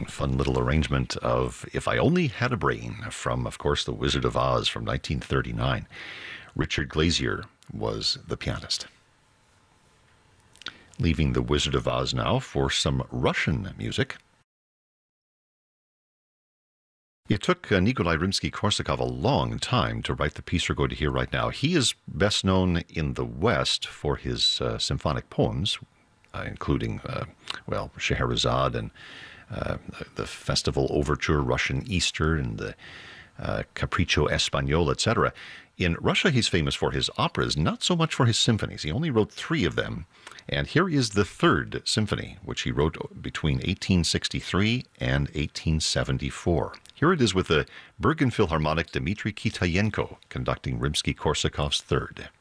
fun little arrangement of If I Only Had a Brain from, of course, The Wizard of Oz from 1939. Richard Glazier was the pianist. Leaving The Wizard of Oz now for some Russian music. It took Nikolai Rimsky-Korsakov a long time to write the piece we're going to hear right now. He is best known in the West for his symphonic poems, including, Scheherazade and the Festival Overture, Russian Easter, and the Capriccio Espagnol, etc. In Russia, he's famous for his operas, not so much for his symphonies. He only wrote 3 of them. And here is the Third Symphony, which he wrote between 1863 and 1874. Here it is with the Bergen Philharmonic Dmitry Kitayenko conducting Rimsky-Korsakov's Third.